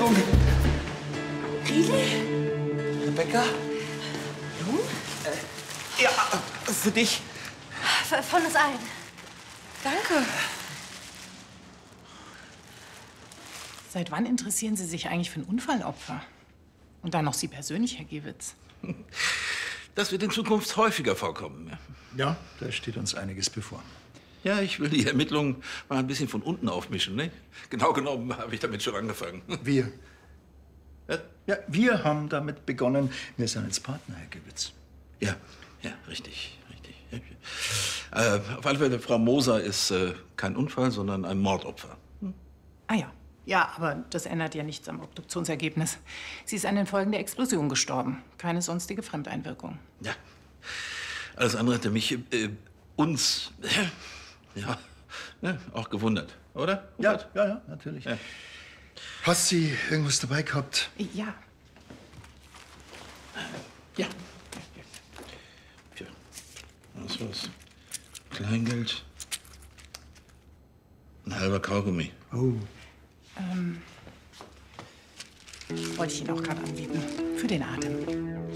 Entschuldigung. Rieli? Rebecca? Du? Ja, für dich. Von uns allen. Danke. Seit wann interessieren Sie sich eigentlich für ein Unfallopfer? Und dann noch Sie persönlich, Herr Giewitz. Das wird in Zukunft häufiger vorkommen. Ja, da steht uns einiges bevor. Ja, ich will die Ermittlungen mal ein bisschen von unten aufmischen. Ne? Genau genommen habe ich damit schon angefangen. Wir. Ja? Ja, wir haben damit begonnen. Wir sind als Partner, Herr Giewitz. Ja, richtig. Auf alle Fälle, Frau Moser ist kein Unfall, sondern ein Mordopfer. Ah ja. Ja, aber das ändert ja nichts am Obduktionsergebnis. Sie ist an den Folgen der Explosion gestorben. Keine sonstige Fremdeinwirkung. Ja. Alles andere hätte mich, uns, ja, ne, auch gewundert, oder? Ja, natürlich. Ja. Hast Sie irgendwas dabei gehabt? Ja. Ja. Was war's? Kleingeld. Ein halber Kaugummi. Oh. Wollte ich Ihnen auch gerade anbieten. Für den Atem.